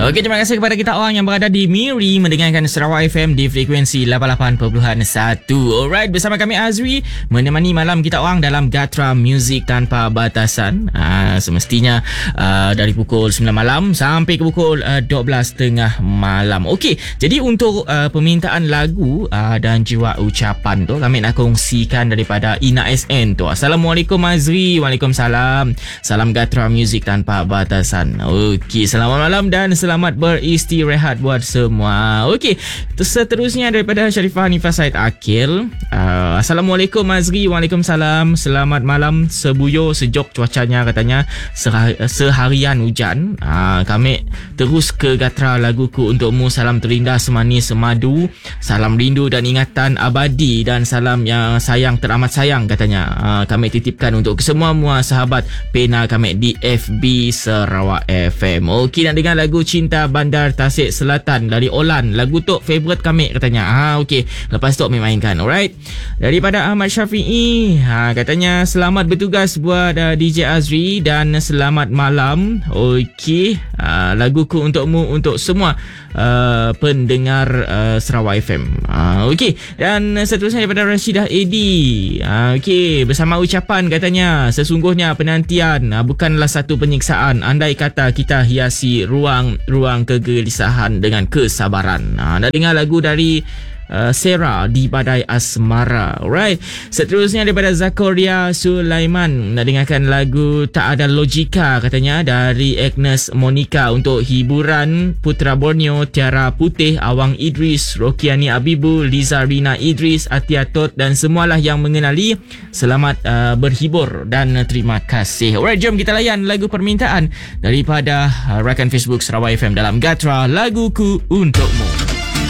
Okey, terima kasih kepada kita orang yang berada di Miri mendengarkan Sarawak FM di frekuensi 88.1. Alright, bersama kami Azri menemani malam kita orang dalam Gatra Music Tanpa Batasan. Semestinya dari pukul 9 malam sampai ke pukul 12.30 malam. Okey, jadi untuk permintaan lagu dan juga ucapan tu kami nak kongsikan daripada Ina SN tu. Assalamualaikum Azri. Waalaikumsalam. Salam Gatra Music Tanpa Batasan. Okey, selamat malam dan selamat beristirahat buat semua. Okey, seterusnya daripada Sharifah Hanifah Said Akil. Assalamualaikum Azri. Waalaikumsalam. Selamat malam. Sebuyur sejuk cuacanya katanya. Seharian hujan. Kami terus ke Gatra laguku untukmu. Salam terindah semanis semadu. Salam rindu dan ingatan abadi dan salam yang sayang teramat sayang katanya. Kami titipkan untuk semua sahabat pena kami di FB Sarawak FM. Okey, nak dengar lagu Cinta Bandar Tasik Selatan dari Olan. Lagu tu favourite kami katanya. Okey, lepas tu kami mainkan. Alright. Daripada Ahmad Syafi'i, katanya selamat bertugas buat DJ Azri dan selamat malam. Okey, laguku untukmu untuk semua pendengar Sarawak FM. Okey, dan seterusnya daripada Rashidah Edi. Okey, bersama ucapan katanya, sesungguhnya penantian bukanlah satu penyiksaan. Andai kata kita hiasi ruang kegelisahan dengan kesabaran. Nak dengar lagu dari Sarah di Badai Asmara. Alright. Seterusnya daripada Zakaria Sulaiman, nak dengarkan lagu Tak Ada Logika katanya dari Agnes Monica untuk hiburan Putra Borneo, Tiara Putih, Awang Idris, Rokiani Abibu, Liza Rina Idris, Atia Tot dan semualah yang mengenali. Selamat berhibur dan terima kasih. Alright, jom kita layan lagu permintaan daripada rakan Facebook Sarawak FM dalam Gatra Laguku Untukmu.